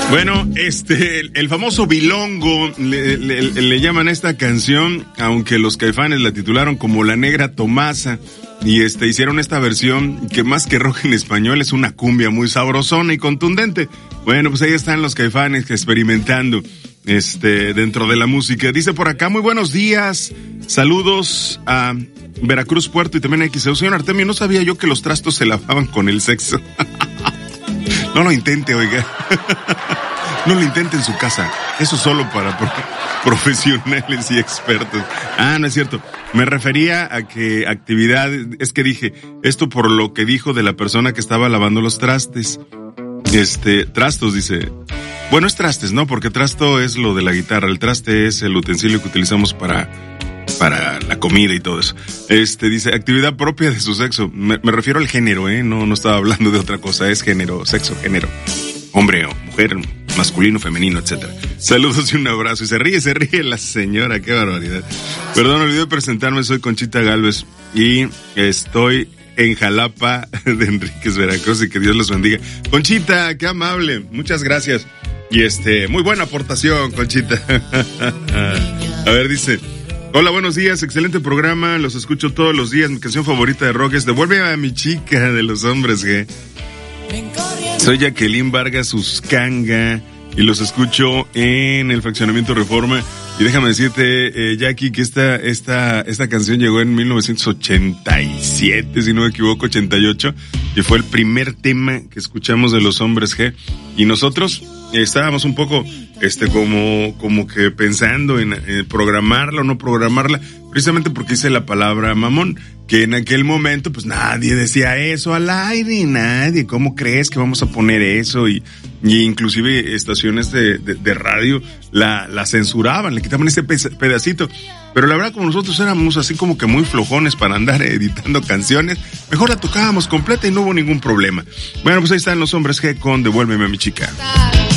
Bueno, el famoso bilongo, le llaman a esta canción, aunque los Caifanes la titularon como La Negra Tomasa, y hicieron esta versión que más que rock en español es una cumbia muy sabrosona y contundente. Bueno, pues ahí están los Caifanes experimentando, dentro de la música. Dice por acá, muy buenos días, saludos a Veracruz, Puerto y también a XEU. Señor Artemio, no sabía yo que los trastos se lavaban con el sexo. No lo intente, oiga. No lo intente en su casa. Eso solo para profesionales y expertos. No es cierto. Me refería a que actividad, es que dije, esto por lo que dijo de la persona que estaba lavando los trastes. Trastos, dice. Bueno, es trastes, ¿no? Porque trasto es lo de la guitarra. El traste es el utensilio que utilizamos para la comida y todo eso. Dice, actividad propia de su sexo. Me refiero al género, no estaba hablando de otra cosa. Es género, sexo, género. Hombre o mujer, masculino, femenino, etcétera. Saludos y un abrazo. Y se ríe la señora, qué barbaridad. Perdón, olvidé presentarme, soy Conchita Gálvez y estoy en Jalapa de Enríquez, Veracruz, y que Dios los bendiga. Conchita, qué amable, muchas gracias. Y muy buena aportación, Conchita. A ver, dice, hola, buenos días, excelente programa, los escucho todos los días, mi canción favorita de rock es Devuélveme a mi chica, de Los Hombres G. Soy Jacqueline Vargas Uscanga y los escucho en el Fraccionamiento Reforma. Y déjame decirte, Jackie, que esta canción llegó en 1987, si no me equivoco, 88, y fue el primer tema que escuchamos de Los Hombres G. Y nosotros estábamos un poco, como que pensando en programarla o no programarla, precisamente porque hice la palabra mamón, que en aquel momento pues nadie decía eso al aire, nadie, ¿cómo crees que vamos a poner eso? Y inclusive estaciones de radio la censuraban, le quitaban ese pedacito, pero la verdad como nosotros éramos así como que muy flojones para andar editando canciones, mejor la tocábamos completa y no hubo ningún problema. Bueno, pues ahí están Los Hombres G con Devuélveme a mi chica.